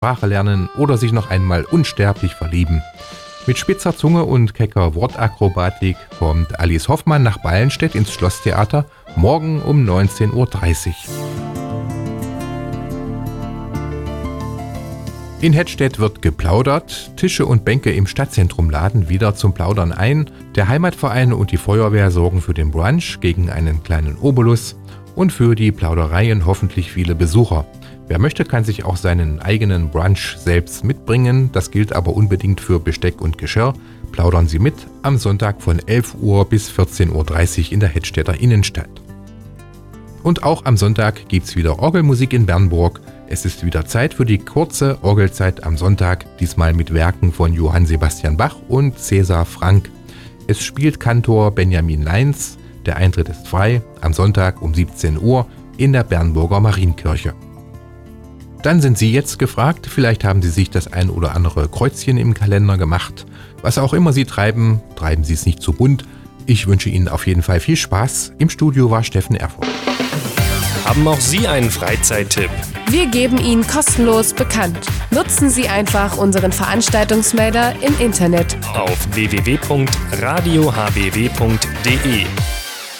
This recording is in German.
Sprache lernen oder sich noch einmal unsterblich verlieben. Mit spitzer Zunge und kecker Wortakrobatik kommt Alice Hoffmann nach Ballenstedt ins Schlosstheater morgen um 19:30 Uhr. In Hettstedt wird geplaudert, Tische und Bänke im Stadtzentrum laden wieder zum Plaudern ein, der Heimatverein und die Feuerwehr sorgen für den Brunch gegen einen kleinen Obolus und für die Plaudereien hoffentlich viele Besucher. Wer möchte, kann sich auch seinen eigenen Brunch selbst mitbringen, das gilt aber unbedingt für Besteck und Geschirr. Plaudern Sie mit am Sonntag von 11 Uhr bis 14:30 Uhr in der Hettstedter Innenstadt. Und auch am Sonntag gibt's wieder Orgelmusik in Bernburg. Es ist wieder Zeit für die kurze Orgelzeit am Sonntag, diesmal mit Werken von Johann Sebastian Bach und Cäsar Frank. Es spielt Kantor Benjamin Leins, der Eintritt ist frei, am Sonntag um 17 Uhr in der Bernburger Marienkirche. Dann sind Sie jetzt gefragt, vielleicht haben Sie sich das ein oder andere Kreuzchen im Kalender gemacht. Was auch immer Sie treiben, treiben Sie es nicht zu bunt. Ich wünsche Ihnen auf jeden Fall viel Spaß. Im Studio war Steffen Erfurt. Haben auch Sie einen Freizeittipp? Wir geben ihn kostenlos bekannt. Nutzen Sie einfach unseren Veranstaltungsmelder im Internet auf www.radiohbw.de.